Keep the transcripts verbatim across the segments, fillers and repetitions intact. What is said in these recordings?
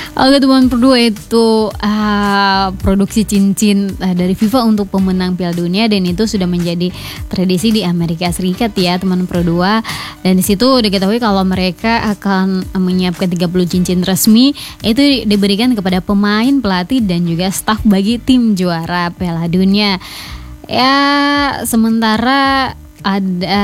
Oke teman berdua, itu uh, produksi cincin uh, dari FIFA untuk pemenang Piala Dunia, dan itu sudah menjadi tradisi di Amerika Serikat ya teman berdua. Dan di situ diketahui kalau mereka akan menyiapkan tiga puluh cincin resmi, itu diberikan kepada pemain, pelatih, dan juga staf bagi tim juara Piala Dunia. Ya, sementara ada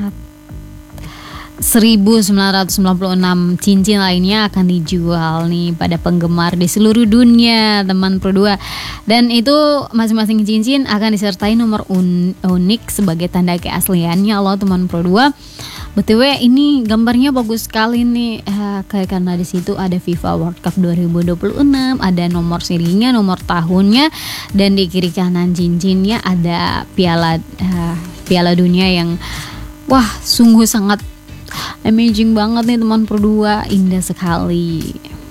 seribu sembilan ratus sembilan puluh enam cincin lainnya akan dijual nih pada penggemar di seluruh dunia teman berdua. Dan itu masing-masing cincin akan disertai nomor un- unik sebagai tanda keasliannya loh teman berdua. B T W ini gambarnya bagus sekali nih, uh, kayak karena di situ ada FIFA World Cup dua ribu dua puluh enam, ada nomor serinya, nomor tahunnya, dan di kiri kanan cincinnya ada piala uh, Piala Dunia yang wah sungguh sangat amazing banget nih teman berdua, indah sekali.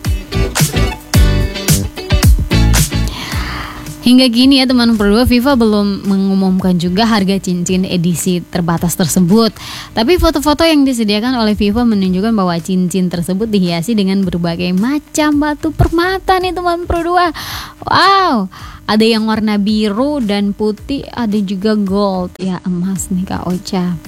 Hingga kini ya teman berdua, FIFA belum mengumumkan juga harga cincin edisi terbatas tersebut. Tapi foto-foto yang disediakan oleh FIFA menunjukkan bahwa cincin tersebut dihiasi dengan berbagai macam batu permata nih teman berdua. Wow, ada yang warna biru dan putih, ada juga gold, ya emas nih Kak Ocha.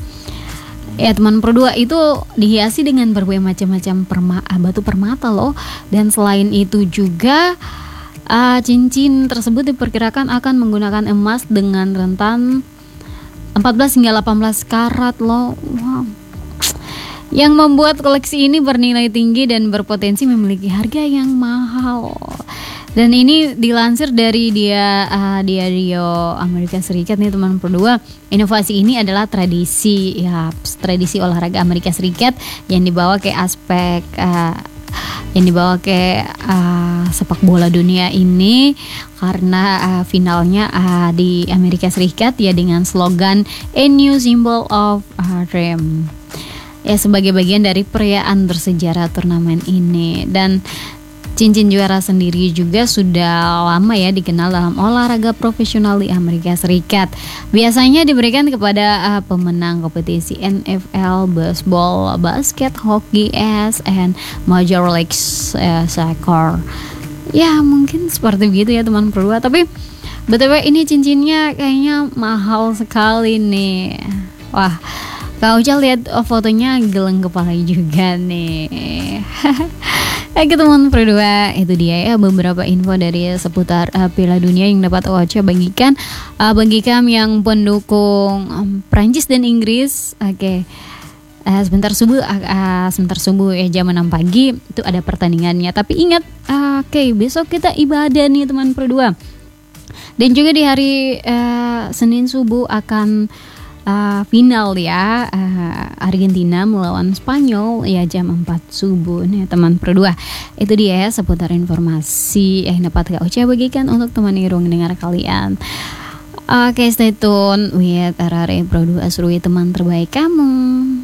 Ya teman berdua, itu dihiasi dengan berbagai macam-macam perma- batu permata loh. Dan selain itu juga Uh, cincin tersebut diperkirakan akan menggunakan emas dengan rentan empat belas hingga delapan belas karat loh. Wow. Yang membuat koleksi ini bernilai tinggi dan berpotensi memiliki harga yang mahal. Dan ini dilansir dari dia uh, Diario Amerika Serikat nih teman berdua. Inovasi ini adalah tradisi ya tradisi olahraga Amerika Serikat yang dibawa ke aspek uh, yang dibawa ke uh, sepak bola dunia ini, karena uh, finalnya uh, di Amerika Serikat ya dengan slogan A New Symbol of uh, Dream, ya sebagai bagian dari perayaan bersejarah turnamen ini. Dan cincin juara sendiri juga sudah lama ya dikenal dalam olahraga profesional di Amerika Serikat. Biasanya diberikan kepada uh, pemenang kompetisi N F L, baseball, basket, hoki, S, and Major League uh, Soccer. Ya mungkin seperti begitu ya teman berdua. Tapi B T W ini cincinnya kayaknya mahal sekali nih. Wah, Kak Uca lihat fotonya geleng kepala juga nih. Oke teman berdua, itu dia ya beberapa info dari seputar uh, Piala Dunia yang dapat Ocha bagikan uh, bagi kami yang pendukung um, Prancis dan Inggris. Oke, uh, sebentar subuh, uh, uh, sebentar subuh ya jam enam pagi itu ada pertandingannya. Tapi ingat, uh, oke okay, besok kita ibadah nih teman berdua. Dan juga di hari uh, Senin subuh akan Uh, final ya uh, Argentina melawan Spanyol ya jam empat subuh nih teman berdua. Itu dia ya seputar informasi yang dapat Kak Ocha bagikan untuk teman irung dengar kalian. Oke, okay, stay tune with R R E Pro dua Asrui, teman terbaik kamu.